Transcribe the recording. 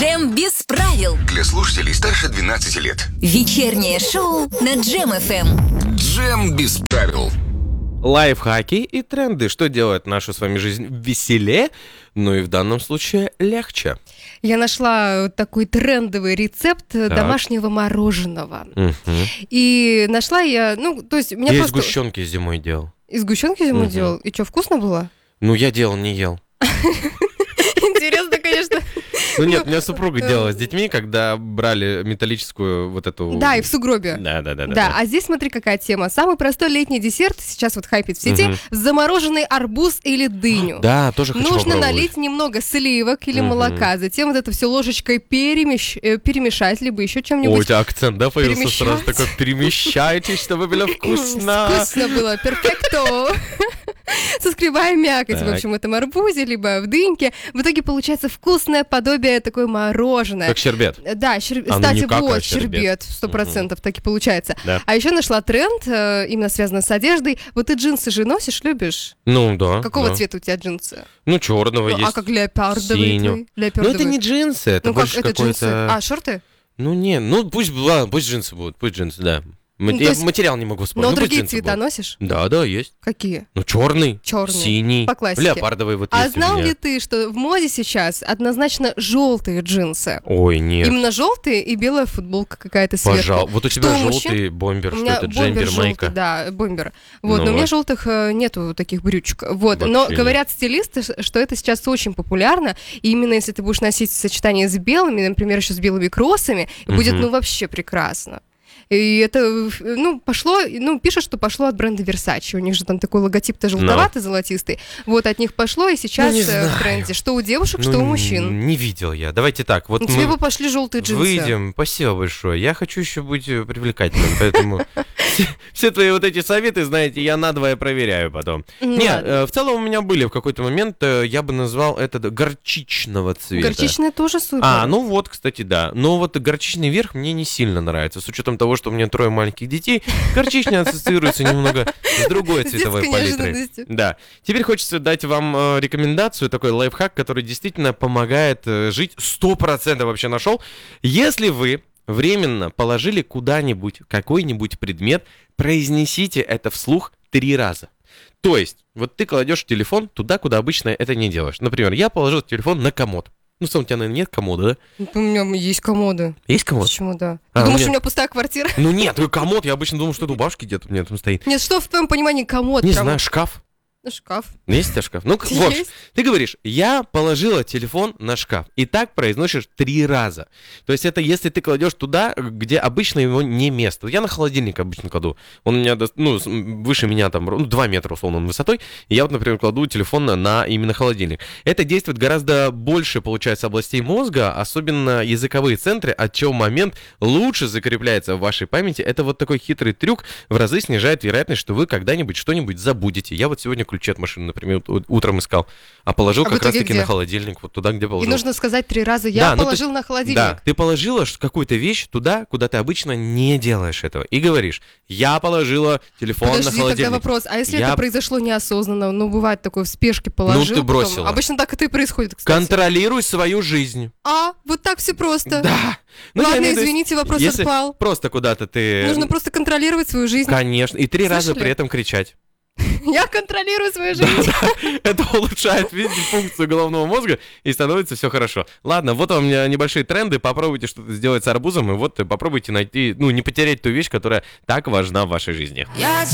Джем без правил. Для слушателей старше 12 лет. Вечернее шоу на Джем ФМ. Джем без правил. Лайфхаки и тренды, что делает нашу с вами жизнь веселее, но и в данном случае легче. Я нашла такой трендовый рецепт домашнего мороженого. И нашла я, то есть... Я из сгущенки зимой делал. Из сгущенки зимой делал? И что, вкусно было? Ну, я делал, не ел. Интересно, конечно. Ну нет, у меня супруга делала с детьми, когда брали металлическую вот эту... Да, и в сугробе. Да. Да, а здесь смотри, какая тема. Самый простой летний десерт, сейчас вот хайпит в сети, замороженный арбуз или дыню. Да, тоже хочу Нужно попробовать. налить немного сливок или молока, затем вот это все ложечкой перемешать, либо еще чем-нибудь. О, у тебя акцент, да, появился сразу такой, перемещайтесь, чтобы было вкусно. Вкусно было, перфекто. Соскребаем мякоть, в общем, в этом арбузе, либо в дыньке. В итоге получается вкусное подобие такое мороженое. Как щербет. Да, кстати, ну как, вот, а щербет. 100% так и получается. Да. А еще нашла тренд, именно связанный с одеждой. Вот ты джинсы же носишь, любишь? Ну, да. Какого да. цвета у тебя джинсы? Ну, черного есть. А как леопардовый? Ну, это не джинсы, это больше это джинсы? какой-то... А, шорты? Ну, пусть джинсы будут, пусть джинсы, да. Я материал не могу вспомнить. Но другие цвета будут. носишь? Да, есть. Какие? Ну, черный, Черный. синий, По классике. леопардовый вот А есть у знал меня. ли ты, что в моде сейчас однозначно желтые джинсы? Ой, нет. Именно желтые и белая футболка какая-то сверху. Пожалуйста. Вот у тебя Что у желтый бомбер, У что меня это, бомбер джемпер, желтый, майка. да, бомбер. Вот, Ну но у меня вот. желтых нету таких брючек. Вот, Вообще но нет. говорят стилисты, что это сейчас очень популярно, и именно если ты будешь носить в сочетании с белыми, например, еще с белыми кроссами, будет, вообще прекрасно. И это, пошло, пишут, что пошло от бренда Versace. У них же там такой логотип-то желтоватый, золотистый. Вот от них пошло, и сейчас не знаю. в тренде. Что у девушек, что у мужчин. Не видел я. Давайте так, вот Тебе мы бы пошли желтые джинсы. выйдем. Спасибо большое. Я хочу еще быть привлекательным, поэтому все твои вот эти советы, знаете, я надвое проверяю потом. Нет, в целом у меня были в какой-то момент, я бы назвал это горчичного цвета. Горчичные тоже супер. Ну вот, кстати, да. Но вот горчичный верх мне не сильно нравится. С учетом того, что у меня 3 маленьких детей, горчичный ассоциируется немного с другой цветовой детской палитрой. неожиданностью. Да. Теперь хочется дать вам рекомендацию, такой лайфхак, который действительно помогает жить. 100% вообще нашел. Если вы временно положили куда-нибудь какой-нибудь предмет, произнесите это вслух 3 раза. То есть, вот ты кладешь телефон туда, куда обычно это не делаешь. Например, я положил телефон на комод. У тебя, наверное, нет комода, да? У меня есть комоды. Есть комод? Почему, да? Ты думаешь, у меня пустая квартира? Ну нет, комод, я обычно думал, что это у бабушки где-то у меня там стоит. Нет, что в твоем понимании комод? Не прям? знаю, шкаф. Шкаф. Есть у тебя шкаф? Ну, в общем, ты говоришь, я положила телефон на шкаф. И так произносишь 3 раза. То есть это если ты кладешь туда, где обычно его не место. Я на холодильник обычно кладу. Он у меня, выше меня там, 2 метра условно он высотой. И я вот, например, кладу телефон на именно холодильник. Это действует гораздо больше, получается, областей мозга, особенно языковые центры, от чего момент лучше закрепляется в вашей памяти. Это вот такой хитрый трюк в разы снижает вероятность, что вы когда-нибудь что-нибудь забудете. Я вот сегодня ключи от машины, например, утром искал, а положил как раз-таки на холодильник, вот туда, где положил. И нужно сказать 3 раза, я положил на холодильник. Да, ты положила какую-то вещь туда, куда ты обычно не делаешь этого, и говоришь, я положила телефон на холодильник. Тогда вопрос, а если это произошло неосознанно, бывает такое, в спешке положил. Ты бросила. Обычно так это и происходит, кстати. Контролируй свою жизнь. Вот так все просто. Да. Ладно, извините, вопрос отпал. Просто куда-то ты... Нужно просто контролировать свою жизнь. Конечно, и 3 раза при этом кричать. Я контролирую свою жизнь. Это улучшает, видите, функцию головного мозга, и становится все хорошо. Ладно, вот вам небольшие тренды, попробуйте что-то сделать с арбузом, и вот попробуйте найти, не потерять ту вещь, которая так важна в вашей жизни.